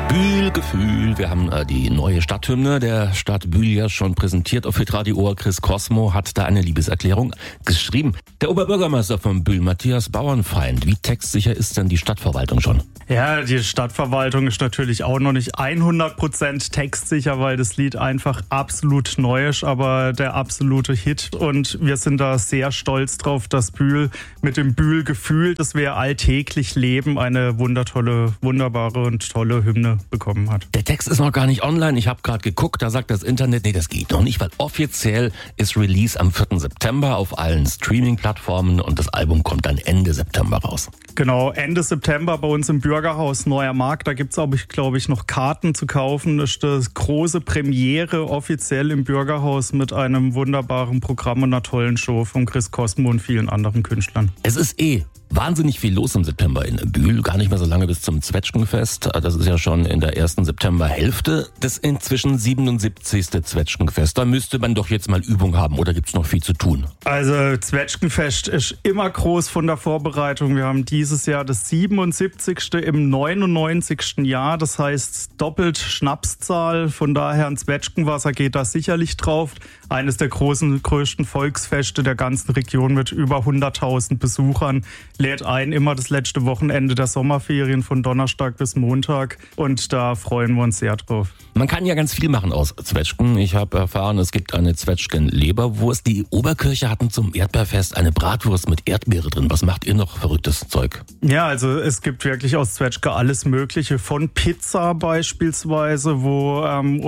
Bühl-Gefühl. Wir haben die neue Stadthymne der Stadt Bühl ja schon präsentiert auf Hitradio Ohr. Chris Cosmo hat da eine Liebeserklärung geschrieben. Der Oberbürgermeister von Bühl, Matthias Bauernfeind. Wie textsicher ist denn die Stadtverwaltung schon? Ja, die Stadtverwaltung ist natürlich auch noch nicht 100% textsicher, weil das Lied einfach absolut neu ist, aber der absolute Hit. Und wir sind da sehr stolz drauf, dass Bühl mit dem Bühl-Gefühl, das wir alltäglich leben, eine wunderbare und tolle Hymne bekommen hat. Der Text ist noch gar nicht online. Ich habe gerade geguckt, da sagt das Internet, nee, das geht noch nicht, weil offiziell ist Release am 4. September auf allen Streaming-Plattformen und das Album kommt dann Ende September raus. Genau, Ende September bei uns im Bürgerhaus Neuer Markt. Da gibt's glaube ich, noch Karten zu kaufen. Das ist die große Premiere offiziell im Bürgerhaus mit einem wunderbaren Programm und einer tollen Show von Chris Cosmo und vielen anderen Künstlern. Es ist wahnsinnig viel los im September in Bühl. Gar nicht mehr so lange bis zum Zwetschgenfest. Das ist ja schon in der ersten Septemberhälfte des inzwischen 77. Zwetschgenfest. Da müsste man doch jetzt mal Übung haben oder gibt's noch viel zu tun? Also Zwetschgenfest ist immer groß von der Vorbereitung. Wir haben dieses Jahr das 77. im 99. Jahr. Das heißt doppelt Schnapszahl. Von daher ein Zwetschgenwasser geht da sicherlich drauf. Eines der größten Volksfeste der ganzen Region mit über 100.000 Besuchern. Lädt ein, immer das letzte Wochenende der Sommerferien von Donnerstag bis Montag und da freuen wir uns sehr drauf. Man kann ja ganz viel machen aus Zwetschgen. Ich habe erfahren, es gibt eine Zwetschgen-Leberwurst. Die Oberkirche hatten zum Erdbeerfest eine Bratwurst mit Erdbeere drin. Was macht ihr noch verrücktes Zeug? Ja, also es gibt wirklich aus Zwetschge alles Mögliche. Von Pizza beispielsweise, wo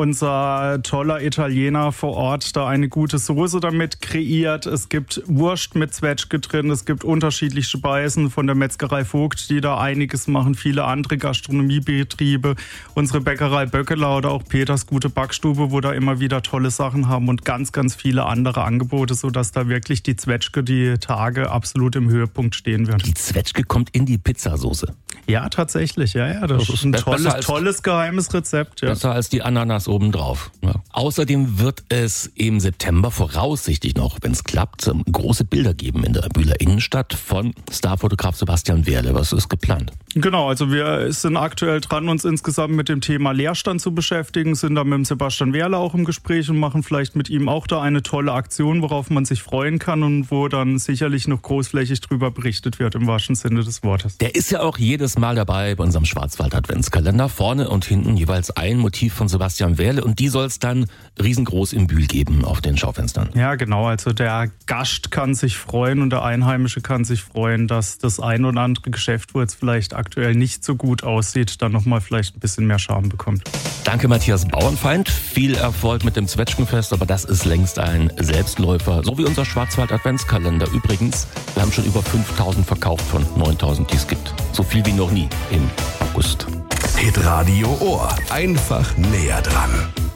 unser toller Italiener vor Ort da eine gute Soße damit kreiert. Es gibt Wurst mit Zwetschge drin. Es gibt unterschiedliche Speisen von der Metzgerei Vogt, die da einiges machen. Viele andere Gastronomiebetriebe. Unsere Bäckerei Böckeler oder auch Peters Gute Backstube, wo da immer wieder tolle Sachen haben und ganz, ganz viele andere Angebote, sodass da wirklich die Zwetschge die Tage absolut im Höhepunkt stehen wird. Die Zwetschge kommt in die Pizzasoße? Ja, tatsächlich. Ja, das ist ein tolles geheimes Rezept. Ja. Besser als die Ananas obendrauf. Ja. Außerdem wird es im September voraussichtlich noch, wenn es klappt, große Bilder geben in der Bühler Innenstadt von Starfotograf Sebastian Wehrle. Was ist geplant? Genau, also wir sind aktuell dran, uns insgesamt mit dem Thema Leerstand zu beschäftigen, sind da mit dem Sebastian Wehrle auch im Gespräch und machen vielleicht mit ihm auch da eine tolle Aktion, worauf man sich freuen kann und wo dann sicherlich noch großflächig drüber berichtet wird, im wahrsten Sinne des Wortes. Der ist ja auch jedes Mal dabei bei unserem Schwarzwald-Adventskalender. Vorne und hinten jeweils ein Motiv von Sebastian Wehrle und die soll es dann riesengroß im Bühl geben auf den Schaufenstern. Ja, genau, also der Gast kann sich freuen und der Einheimische kann sich freuen, dass das ein oder andere Geschäft, wo jetzt vielleicht aktuell nicht so gut aussieht, dann nochmal vielleicht ein bisschen mehr Charme bekommt. Danke Matthias Bauernfeind, viel Erfolg mit dem Zwetschgenfest, aber das ist längst ein Selbstläufer, so wie unser Schwarzwald-Adventskalender. Übrigens, wir haben schon über 5.000 verkauft von 9.000, die es gibt. So viel wie noch nie im August. Hitradio Ohr, einfach näher dran.